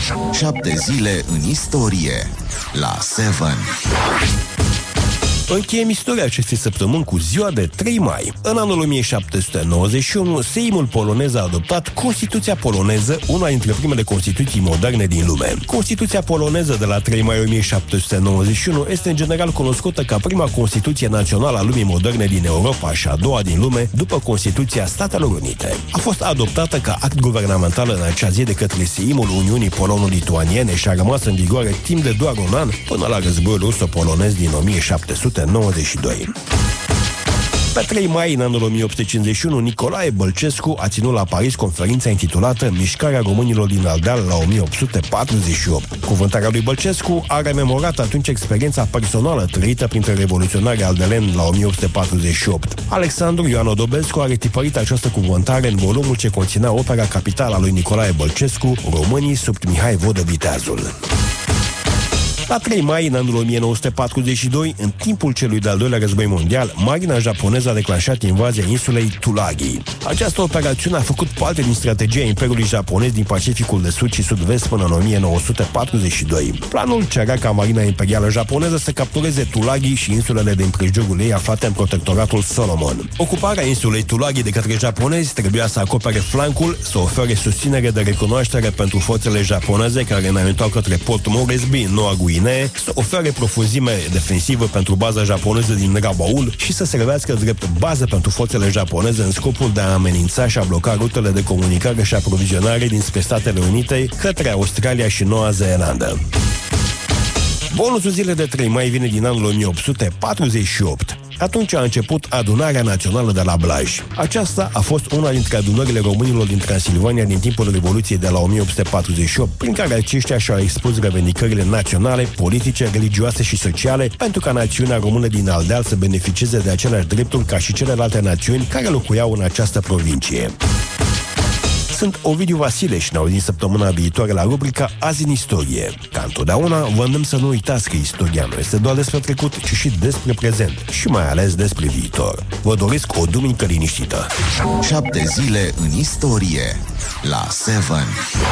7 zile în istorie la 7. Încheiem istoria acestei săptămâni cu ziua de 3 mai. În anul 1791, Seimul polonez a adoptat Constituția poloneză, una dintre primele constituții moderne din lume. Constituția poloneză de la 3 mai 1791 este în general cunoscută ca prima Constituție națională a lumii moderne din Europa și a doua din lume, după Constituția Statelor Unite. A fost adoptată ca act guvernamental în acea zi de către Seimul Uniunii Polono-Lituaniene și a rămas în vigoare timp de doar un an, până la războiul ruso-polonez din 1792. Pe 3 mai, în anul 1851, Nicolae Bălcescu a ținut la Paris conferința intitulată Mișcarea românilor din Ardeal la 1848. Cuvântarea lui Bălcescu a rememorat atunci experiența personală trăită printre revoluționarii aldeleni la 1848. Alexandru Ioan Odobescu a retipărit această cuvântare în volumul ce conținea opera capitală a lui Nicolae Bălcescu, Românii sub Mihai Vodă Viteazul. La 3 mai, în anul 1942, în timpul celui de-al doilea război mondial, marina japoneză a declanșat invazia insulei Tulagi. Această operațiune a făcut parte din strategia Imperiului japonez din Pacificul de Sud și Sud-Vest până în 1942. Planul cerea ca marina imperială japoneză să captureze Tulagi și insulele din prejurul ei aflate în protectoratul Solomon. Ocuparea insulei Tulagi de către japonezi trebuia să acopere flancul, să ofere susținere de recunoaștere pentru forțele japoneze care înaintau către Port Moresby, Noua Guinee, să ofere profunzime defensivă pentru baza japoneză din Rabaul și să servească drept bază pentru forțele japoneze în scopul de a amenința și a bloca rutele de comunicare și aprovizionare dinspre Statele Unite către Australia și Noua Zeelandă. Bonusul zilei de 3 mai vine din anul 1848. Atunci a început Adunarea Națională de la Blaj. Aceasta a fost una dintre adunările românilor din Transilvania din timpul Revoluției de la 1848, prin care aceștia și-au expus revendicările naționale, politice, religioase și sociale pentru ca națiunea română din Ardeal să beneficieze de aceleași drepturi ca și celelalte națiuni care locuiau în această provincie. Sunt Ovidiu Vasile și ne auzim săptămâna viitoare la rubrica Azi în Istorie. Ca întotdeauna, vă îndemn să nu uitați că istoria nu este doar despre trecut, ci și despre prezent și mai ales despre viitor. Vă doresc o duminică liniștită. 7 zile în istorie la 7.